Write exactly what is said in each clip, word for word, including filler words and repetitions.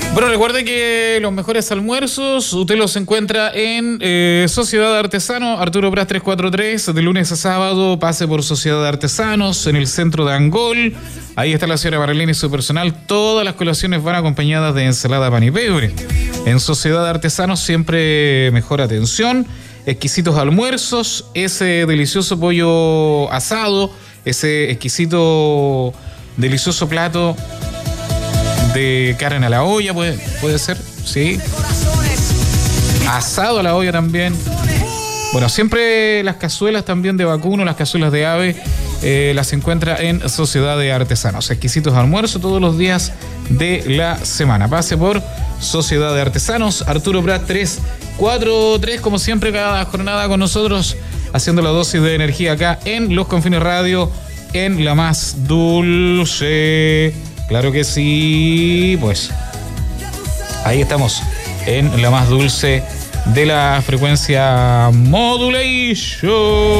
Bueno, recuerde que los mejores almuerzos usted los encuentra en eh, Sociedad de Artesanos, Arturo Prat trescientos cuarenta y tres, de lunes a sábado. Pase por Sociedad de Artesanos en el centro de Angol. Ahí está la señora Marilena y su personal. Todas las colaciones van acompañadas de ensalada, pan y pebre. En Sociedad de Artesanos siempre mejor atención, exquisitos almuerzos, ese delicioso pollo asado, ese exquisito delicioso plato de carne a la olla, puede, puede ser, sí. Asado a la olla también. Bueno, siempre las cazuelas también de vacuno, las cazuelas de ave, eh, las encuentra en Sociedad de Artesanos. Exquisitos almuerzos todos los días de la semana. Pase por Sociedad de Artesanos, Arturo Prat trescientos cuarenta y tres, como siempre, cada jornada con nosotros, haciendo la dosis de energía acá en Los Confines Radio, en la más dulce. Claro que sí, pues ahí estamos en la más dulce de la frecuencia modulation.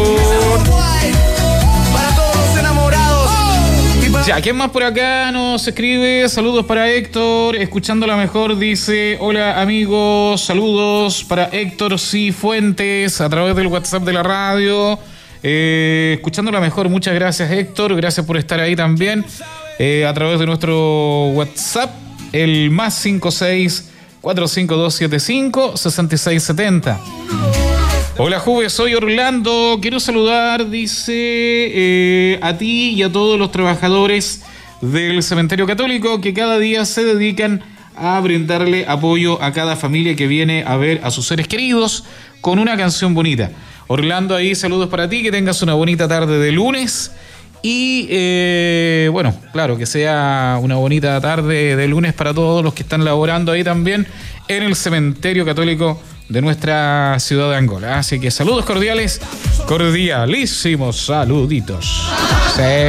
Para todos los enamorados. Ya, ¿quién más por acá nos escribe? Saludos para Héctor, escuchando la mejor, dice: hola amigos, saludos para Héctor Cifuentes a través del WhatsApp de la radio. Eh, escuchando la mejor, muchas gracias Héctor, gracias por estar ahí también. Eh, a través de nuestro WhatsApp, el más cinco seis cuatro cinco dos siete cinco seis seis siete cero. Hola Juve, soy Orlando, quiero saludar, dice, eh, a ti y a todos los trabajadores del Cementerio Católico que cada día se dedican a brindarle apoyo a cada familia que viene a ver a sus seres queridos con una canción bonita. Orlando, ahí saludos para ti, que tengas una bonita tarde de lunes. Y eh, bueno, claro, que sea una bonita tarde de lunes para todos los que están laborando ahí también en el Cementerio Católico de nuestra ciudad de Angola. Así que saludos cordiales, cordialísimos saluditos. Sí.